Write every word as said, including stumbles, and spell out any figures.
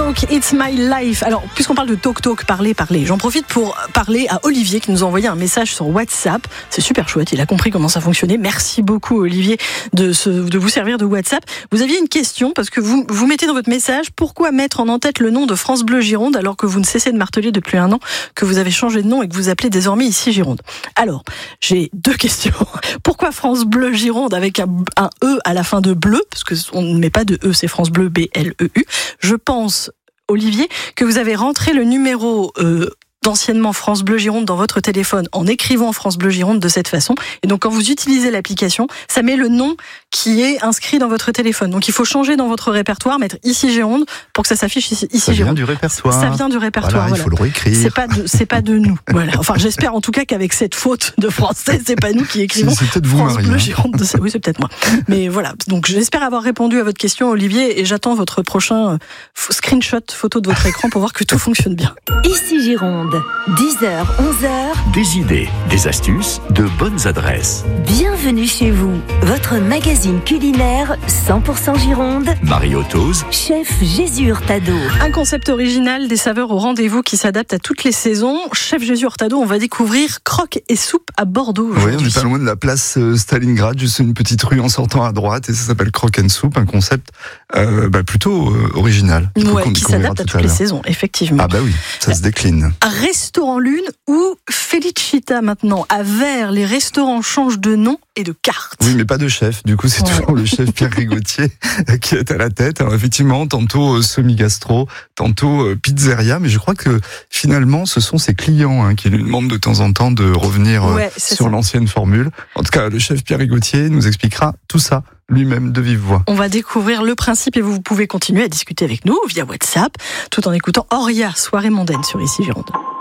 Talk, It's My Life. Alors, puisqu'on parle de Talk Talk, parler, parler, j'en profite pour parler à Olivier qui nous a envoyé un message sur WhatsApp. C'est super chouette, il a compris comment ça fonctionnait. Merci beaucoup Olivier de, se, de vous servir de WhatsApp. Vous aviez une question parce que vous, vous mettez dans votre message pourquoi mettre en en-tête le nom de France Bleu Gironde alors que vous ne cessez de marteler depuis un an que vous avez changé de nom et que vous appelez désormais ici Gironde. Alors, j'ai deux questions. Pourquoi France Bleu Gironde avec un, un E à la fin de bleu, parce que on ne met pas de E, c'est France Bleu B L E U. Je pense, Olivier, que vous avez rentré le numéro euh, d'anciennement France Bleu Gironde dans votre téléphone en écrivant France Bleu Gironde de cette façon. Et donc, quand vous utilisez l'application, ça met le nom qui est inscrit dans votre téléphone. Donc, il faut changer dans votre répertoire, mettre ici Gironde pour que ça s'affiche ici, ici ça Gironde. Ça vient du répertoire. Ça vient du répertoire. Voilà, il faut voilà. le réécrire. C'est pas de, c'est pas de nous. Voilà. Enfin, j'espère en tout cas qu'avec cette faute de français, c'est pas nous qui écrivons c'est, c'est peut-être vous, France Marie, Bleu hein. Gironde. De... Oui, c'est peut-être moi. Mais voilà. Donc, j'espère avoir répondu à votre question, Olivier, et j'attends votre prochain screenshot photo de votre écran pour voir que tout fonctionne bien. Ici Gironde, dix heures, onze heures. Des idées, des astuces, de bonnes adresses. Bienvenue chez vous, votre magazine culinaire cent pour cent Gironde. Marie Ottoz, chef Jésus Hurtado. Un concept original, des saveurs au rendez-vous qui s'adaptent à toutes les saisons. Chef Jésus Hurtado, on va découvrir croque et soupe à Bordeaux. Oui, on n'est pas loin de la place Stalingrad, juste une petite rue en sortant à droite, et ça s'appelle Croque and Soup, un concept euh, bah, plutôt euh, original. Ouais, qui s'adapte à toutes à les saisons, effectivement. Ah bah oui, ça se décline. Restaurant Lune ou Felicita maintenant. À Vers, les restaurants changent de nom et de carte. Oui, mais pas de chef. Du coup, c'est ouais. toujours le chef Pierre Rigotier qui est à la tête. Alors, effectivement, tantôt euh, semi-gastro, tantôt euh, pizzeria, mais je crois que finalement, ce sont ses clients hein, qui lui demandent de temps en temps de revenir euh, ouais, sur ça. l'ancienne formule. En tout cas, le chef Pierre Rigotier nous expliquera tout ça lui-même de vive voix. On va découvrir le principe et vous pouvez continuer à discuter avec nous via WhatsApp, tout en écoutant Oria, soirée mondaine sur Ici Gironde.